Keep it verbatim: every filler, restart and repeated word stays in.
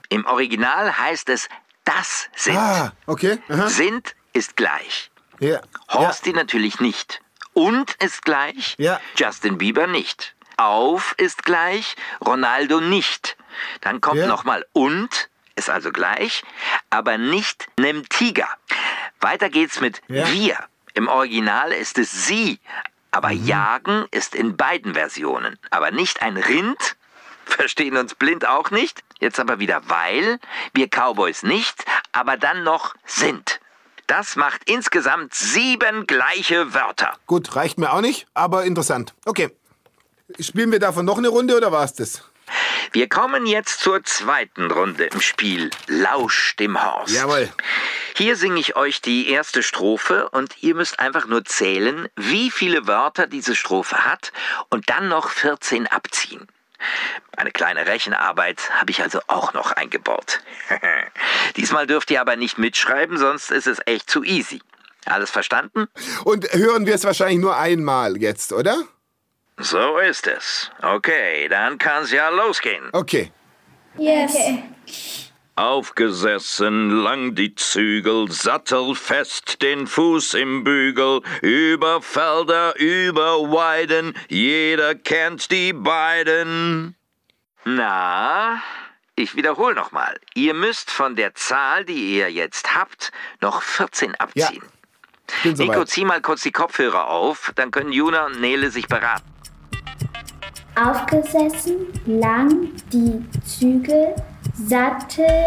Im Original heißt es das sind. Ah, okay. Aha. Sind ist gleich. Ja. Horsti natürlich nicht. Und ist gleich. Ja. Justin Bieber nicht. Auf ist gleich. Ronaldo nicht. Dann kommt Ja. nochmal und, ist also gleich, aber nicht nem Tiger. Weiter geht's mit Ja. wir. Im Original ist es sie. Aber Mhm. jagen ist in beiden Versionen. Aber nicht ein Rind. Verstehen uns blind auch nicht. Jetzt aber wieder weil. Wir Cowboys nicht. Aber dann noch sind. Das macht insgesamt sieben gleiche Wörter. Gut, reicht mir auch nicht, aber interessant. Okay. Spielen wir davon noch eine Runde oder war's das? Wir kommen jetzt zur zweiten Runde im Spiel Lausch dem Horst. Jawohl. Hier singe ich euch die erste Strophe und ihr müsst einfach nur zählen, wie viele Wörter diese Strophe hat und dann noch vierzehn abziehen. Eine kleine Rechenarbeit habe ich also auch noch eingebaut. Diesmal dürft ihr aber nicht mitschreiben, sonst ist es echt zu easy. Alles verstanden? Und hören wir es wahrscheinlich nur einmal jetzt, oder? So ist es. Okay, dann kann's ja losgehen. Okay. Yes. Okay. Aufgesessen lang die Zügel, sattelfest den Fuß im Bügel, über Felder, über Weiden, jeder kennt die beiden. Na, ich wiederhole nochmal. Ihr müsst von der Zahl, die ihr jetzt habt, noch vierzehn abziehen. Bin Nico, soweit. zieh mal kurz die Kopfhörer auf, dann können Juna und Nele sich beraten. Aufgesessen, lang die Zügel, Sattel